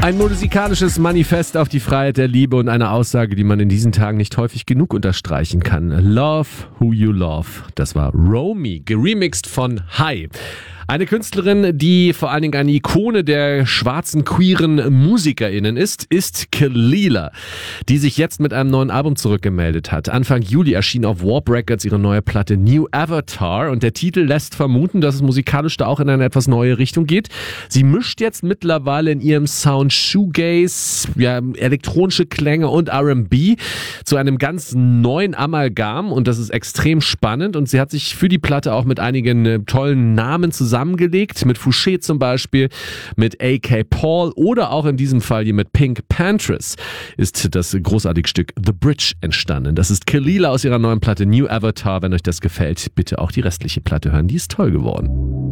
Ein musikalisches Manifest auf die Freiheit der Liebe und eine Aussage, die man in diesen Tagen nicht häufig genug unterstreichen kann. Love who you love. Das war Romy, geremixed von Hi. Eine Künstlerin, die vor allen Dingen eine Ikone der schwarzen, queeren MusikerInnen ist Kelela, die sich jetzt mit einem neuen Album zurückgemeldet hat. Anfang Juli erschien auf Warp Records ihre neue Platte New Avatar und der Titel lässt vermuten, dass es musikalisch da auch in eine etwas neue Richtung geht. Sie mischt jetzt mittlerweile in ihrem Sound Shoegaze, elektronische Klänge und R&B zu einem ganz neuen Amalgam und das ist extrem spannend und sie hat sich für die Platte auch mit einigen tollen Namen zusammengelegt, mit Fouché zum Beispiel, mit A.K. Paul oder auch in diesem Fall hier mit Pink Panthers ist das großartige Stück The Bridge entstanden. Das ist Kelela aus ihrer neuen Platte New Avatar. Wenn euch das gefällt, bitte auch die restliche Platte hören, die ist toll geworden.